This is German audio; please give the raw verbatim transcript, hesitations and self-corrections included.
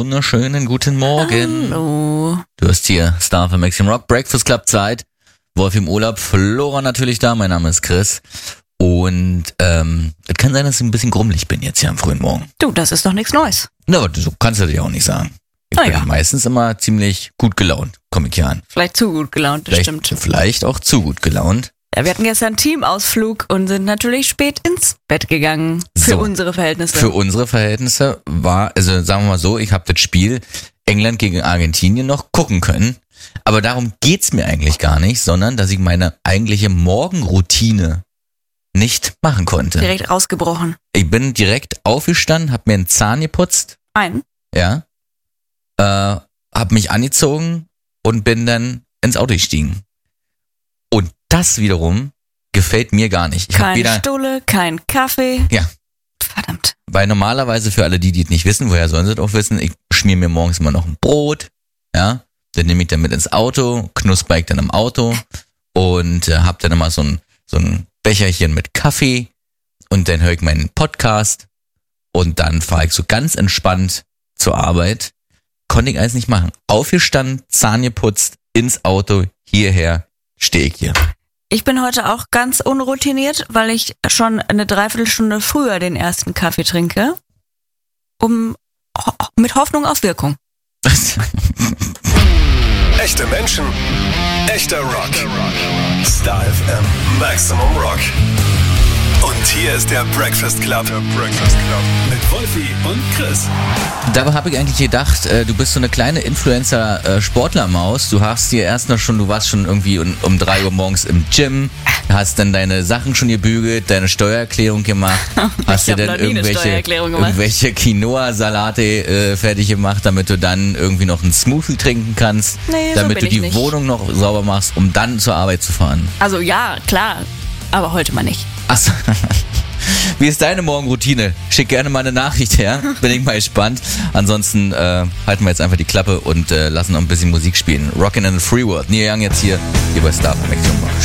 wunderschönen guten Morgen. Hallo. Du hast hier Star für Maximum Rock, Breakfast Club Zeit. Wolf im Urlaub, Flora natürlich da, mein Name ist Chris. Und ähm, es kann sein, dass ich ein bisschen grummelig bin jetzt hier am frühen Morgen. Du, das ist doch nichts Neues. Na, aber so kannst du dir auch nicht sagen. Ich Na bin ja. meistens immer ziemlich gut gelaunt, komme ich hier an. Vielleicht zu gut gelaunt, das Vielleicht, stimmt. vielleicht auch zu gut gelaunt. Ja, wir hatten gestern einen Teamausflug und sind natürlich spät ins Bett gegangen. Für So. unsere Verhältnisse. Für unsere Verhältnisse war, also sagen wir mal so, ich habe das Spiel England gegen Argentinien noch gucken können. Aber darum geht's mir eigentlich gar nicht, sondern dass ich meine eigentliche Morgenroutine nicht machen konnte. Direkt rausgebrochen. Ich bin direkt aufgestanden, hab mir einen Zahn geputzt, Ein. ja, äh, hab mich angezogen und bin dann ins Auto gestiegen. Und das wiederum gefällt mir gar nicht. Ich hab Keine weder, Stulle, kein Kaffee. Ja. Verdammt. Weil normalerweise für alle die, die es nicht wissen, woher sollen sie es auch wissen, ich schmier mir morgens immer noch ein Brot, ja, dann nehme ich dann mit ins Auto, knusper ich dann im Auto und äh, hab dann immer so ein, so ein Becherchen mit Kaffee und dann höre ich meinen Podcast und dann fahre ich so ganz entspannt zur Arbeit. Konnte ich alles nicht machen. Aufgestanden, Zahn geputzt, ins Auto, hierher, stehe ich hier. Ich bin heute auch ganz unroutiniert, weil ich schon eine Dreiviertelstunde früher den ersten Kaffee trinke. Um ho- mit Hoffnung auf Wirkung. Echte Menschen, echter Rock. Star F M Maximum Rock. Und hier ist der Breakfast Club. Der Breakfast Club. Mit Wolfi und Chris. Dabei habe ich eigentlich gedacht, äh, du bist so eine kleine Influencer-Sportlermaus. Du hast dir erst noch schon, du warst schon irgendwie um, um drei Uhr morgens im Gym, hast dann deine Sachen schon gebügelt, deine Steuererklärung gemacht, hast dir hab dann noch nie eine irgendwelche, Steuererklärung gemacht. irgendwelche Quinoa-Salate äh, fertig gemacht, damit du dann irgendwie noch einen Smoothie trinken kannst, Nee, so damit bin du die ich nicht. Wohnung noch sauber machst, um dann zur Arbeit zu fahren. Also ja, klar. Aber heute mal nicht. Achso. Wie ist deine Morgenroutine? Schick gerne mal eine Nachricht her. Bin ich mal gespannt. Ansonsten äh, halten wir jetzt einfach die Klappe und äh, lassen noch ein bisschen Musik spielen. Rockin' in the Free World. Neil Young jetzt hier, hier bei Star von Maximum Rock.